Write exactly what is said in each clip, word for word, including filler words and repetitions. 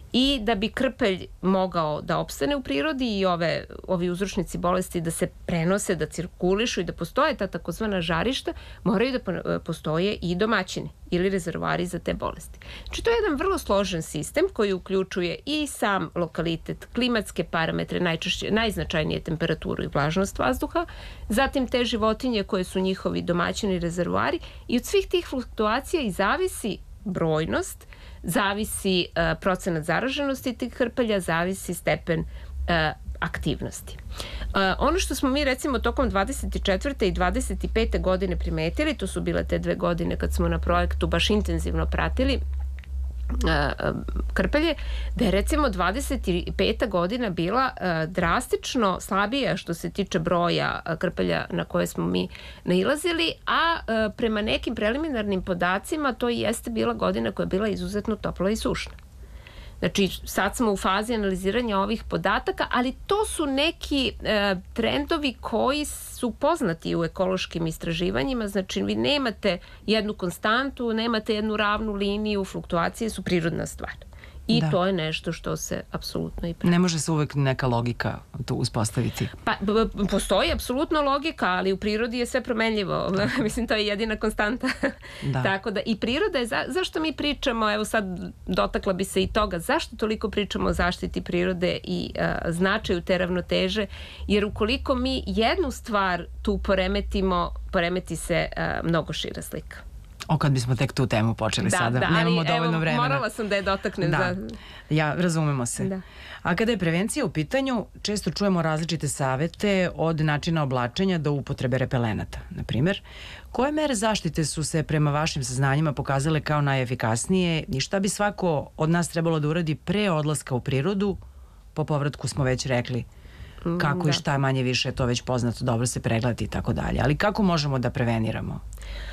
i da bi krpelj mogao da opstane u prirodi i ove, ovi uzročnici bolesti da se prenose, da cirkulišu i da postoje ta takozvana žarišta, moraju da postoje i domaćini ili rezervoari za te bolesti. Znači, to je jedan vrlo složen sistem koji uključuje i sam lokalitet, klimatske parametre, najčešće, najznačajnije temperaturu i vlažnost vazduha, zatim te životinje koje su njihovi domaćini rezervoari i od svih tih fluktuacija i zavisi brojnost, zavisi uh, procenat zaraženosti tih krpelja, zavisi stepen uh, aktivnosti. Uh, ono što smo mi recimo tokom dvadeset četvrte i dvadeset pete godine primetili, to su bile te dve godine kad smo na projektu baš intenzivno pratili krpelje, da je recimo dvadeset peta godina bila drastično slabija što se tiče broja krpelja na koje smo mi nailazili, a prema nekim preliminarnim podacima to jeste bila godina koja je bila izuzetno topla i sušna. Znači, sad smo u fazi analiziranja ovih podataka, ali to su neki e, trendovi koji su poznati u ekološkim istraživanjima. Znači, vi nemate jednu konstantu, nemate jednu ravnu liniju, fluktuacije su prirodna stvar. I da. To je nešto što se apsolutno i pravi. Ne može se uvek neka logika tu uspostaviti? Pa, postoji apsolutno logika, ali u prirodi je sve promenljivo. Mislim, to je jedina konstanta. Da. Tako da, i priroda je, za, zašto mi pričamo, evo sad dotakla bi se i toga, zašto toliko pričamo o zaštiti prirode i a, značaju te ravnoteže, jer ukoliko mi jednu stvar tu poremetimo, poremeti se a, mnogo šira slika. O, kad bismo tek tu temu počeli da, sada. Da, Nemamo ali, dovoljno evo, vremena. Morala sam da je dotaknem. Da. Za... Ja, razumemo se. Da. A kada je prevencija u pitanju, često čujemo različite savete od načina oblačenja do upotrebe repelenata. Na primjer, koje mere zaštite su se prema vašim saznanjima pokazale kao najefikasnije i šta bi svako od nas trebalo da uradi pre odlaska u prirodu? Po povratku smo već rekli kako da. I šta manje više je to već poznato, dobro se pregledati i tako dalje. Ali kako možemo da preveniramo?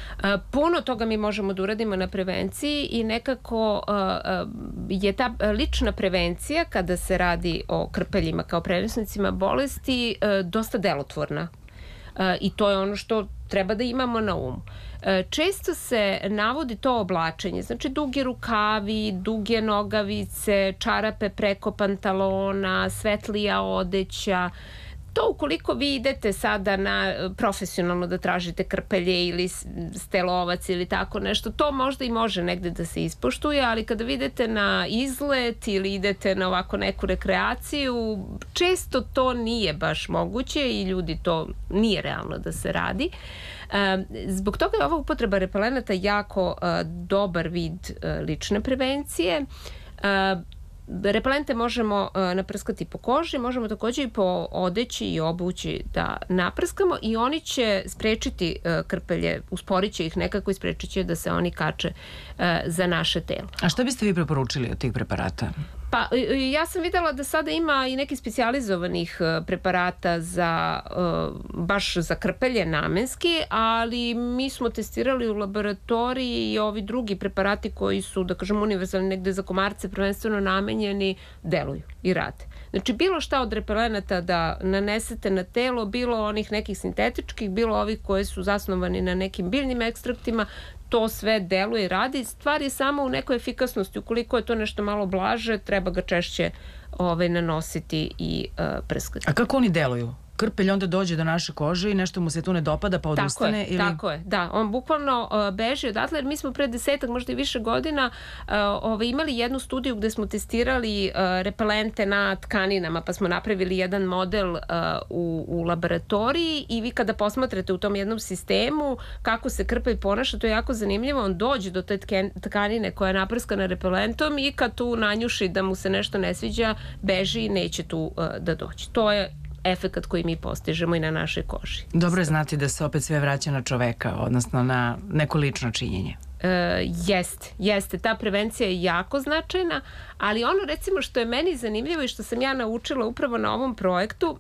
Puno toga mi možemo da uradimo na prevenciji i nekako uh, je ta lična prevencija kada se radi o krpeljima kao prenosnicima bolesti uh, dosta delotvorna. Uh, I to je ono što treba da imamo na umu. Uh, često se navodi to oblačenje, znači duge rukavi, duge nogavice, čarape preko pantalona, svetlija odeća. To ukoliko vi idete sada na profesionalno da tražite krpelje ili stelovac ili tako nešto, to možda i može negde da se ispoštuje, ali kada vi idete na izlet ili idete na ovako neku rekreaciju, često to nije baš moguće i ljudi to nije realno da se radi. Zbog toga je ova upotreba repelenata jako dobar vid lične prevencije. Repelente možemo uh, naprskati po koži, možemo takođe i po odeći i obući da naprskamo i oni će sprečiti uh, krpelje, usporit će ih nekako i sprečit će da se oni kače uh, za naše telo. A šta biste vi preporučili od tih preparata? Pa, ja sam videla da sada ima i nekih specijalizovanih preparata za, baš za krpelje namenski, ali mi smo testirali u laboratoriji i ovi drugi preparati koji su, da kažem, univerzalni negde za komarce prvenstveno namenjeni, deluju i rade. Znači, bilo šta od repelenata da nanesete na telo, bilo onih nekih sintetičkih, bilo ovih koji su zasnovani na nekim biljnim ekstraktima, to sve deluje i radi. Stvar je samo u nekoj efikasnosti. Ukoliko je to nešto malo blaže, treba ga češće ovaj, nanositi i uh, prskati. A kako oni deluju? Krpelj onda dođe do naše kože i nešto mu se tu ne dopada pa odustane? Tako je, ili... tako je, da. On bukvalno uh, beži odatle, jer mi smo pre desetak, možda i više godina uh, ovaj, imali jednu studiju gde smo testirali uh, repelente na tkaninama, pa smo napravili jedan model uh, u, u laboratoriji i vi kada posmatrate u tom jednom sistemu kako se krpelj ponaša, to je jako zanimljivo. On dođe do te tkanine koja je naprskana repelentom i kad tu nanjuši da mu se nešto ne sviđa, beži i neće tu uh, da dođe. To je efekat koji mi postižemo i na našoj koži. Dobro je znati da se opet sve vraća na čoveka, odnosno na neko lično činjenje. E, jeste, jeste. Ta prevencija je jako značajna, ali ono recimo što je meni zanimljivo i što sam ja naučila upravo na ovom projektu,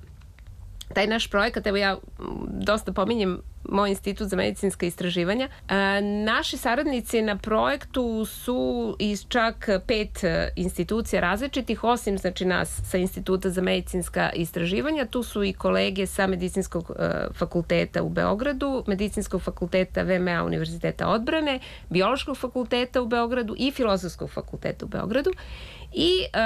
taj naš projekat, evo ja dosta pominjem moj institut za medicinska istraživanja. E, naši saradnici na projektu su iz čak pet institucija različitih, osim znači nas sa Instituta za medicinska istraživanja. Tu su i kolege sa Medicinskog e, fakulteta u Beogradu, Medicinskog fakulteta V M A Univerziteta odbrane, Biološkog fakulteta u Beogradu i Filozofskog fakulteta u Beogradu. I